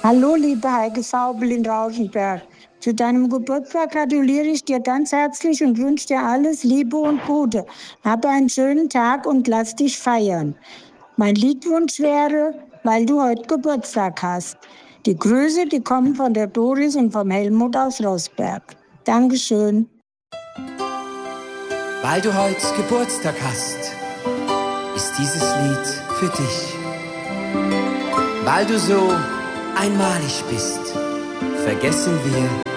Hallo, liebe Heike Saubel in Rauschenberg. Zu deinem Geburtstag gratuliere ich dir ganz herzlich und wünsche dir alles Liebe und Gute. Habe einen schönen Tag und lass dich feiern. Mein Liedwunsch wäre, weil du heute Geburtstag hast. Die Grüße, die kommen von der Doris und vom Helmut aus Rosberg. Dankeschön. Weil du heute Geburtstag hast, ist dieses Lied für dich. Weil du so einmalig bist, vergessen wir